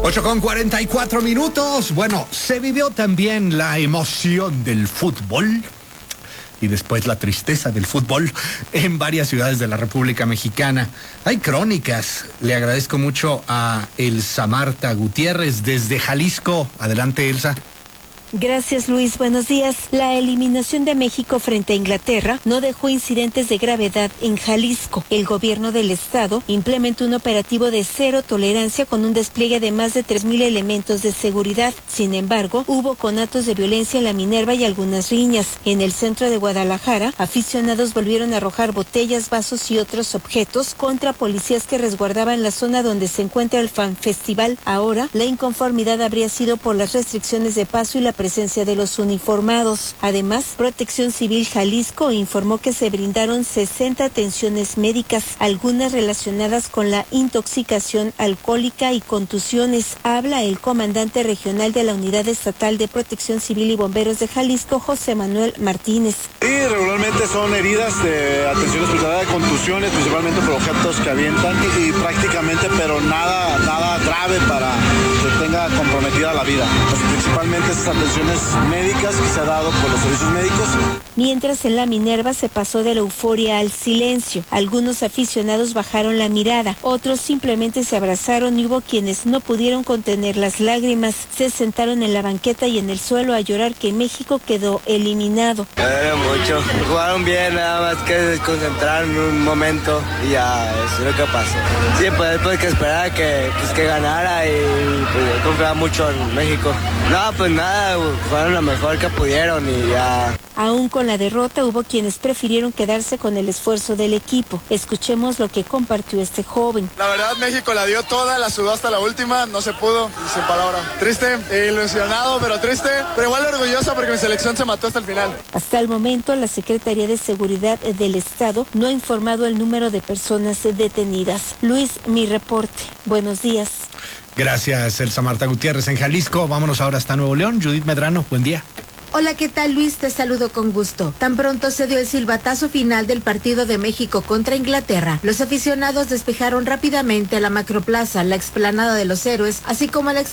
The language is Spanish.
8:44. Bueno, se vivió también la emoción del fútbol y después la tristeza del fútbol en varias ciudades de la República Mexicana. Hay crónicas. Le agradezco mucho a Elsa Marta Gutiérrez desde Jalisco. Adelante, Elsa. Gracias, Luis. Buenos días. La eliminación de México frente a Inglaterra no dejó incidentes de gravedad en Jalisco. El gobierno del estado implementó un operativo de cero tolerancia con un despliegue de más de 3,000 elementos de seguridad. Sin embargo, hubo conatos de violencia en la Minerva y algunas riñas. En el centro de Guadalajara, aficionados volvieron a arrojar botellas, vasos y otros objetos contra policías que resguardaban la zona donde se encuentra el Fan Festival. Ahora, la inconformidad habría sido por las restricciones de paso y la presencia de los uniformados. Además, Protección Civil Jalisco informó que se brindaron 60 atenciones médicas, algunas relacionadas con la intoxicación alcohólica y contusiones. Habla el comandante regional de la Unidad Estatal de Protección Civil y Bomberos de Jalisco, José Manuel Martínez. Sí, regularmente son heridas de atención hospitalaria, contusiones, principalmente por objetos que avientan y prácticamente, pero nada grave para que tenga comprometida la vida. Pues principalmente esas atenciones médicas que se ha dado por los servicios médicos. Mientras en la Minerva se pasó de la euforia al silencio. Algunos aficionados bajaron la mirada, otros simplemente se abrazaron y hubo quienes no pudieron contener las lágrimas. Se sentaron en la banqueta y en el suelo a llorar que México quedó eliminado. Me duele mucho. Jugaron bien, nada más que desconcentraron un momento y ya, eso es lo que pasó. Sí, pues que esperaba que ganara y pues yo confiaba mucho en México. No, pues nada, fueron lo mejor que pudieron y ya. Aún con la derrota hubo quienes prefirieron quedarse con el esfuerzo del equipo. Escuchemos lo que compartió este joven. La verdad, México la dio toda, la sudó hasta la última, no se pudo, sin palabra. Triste, ilusionado, pero triste, pero igual orgulloso porque mi selección se mató hasta el final. Hasta el momento, la Secretaría de Seguridad del Estado no ha informado el número de personas detenidas. Luis, mi reporte. Buenos días. Gracias, Elsa Marta Gutiérrez en Jalisco. Vámonos ahora hasta Nuevo León. Judith Medrano, buen día. Hola, ¿qué tal, Luis? Te saludo con gusto. Tan pronto se dio el silbatazo final del partido de México contra Inglaterra, los aficionados despejaron rápidamente la macroplaza, la explanada de los héroes, así como la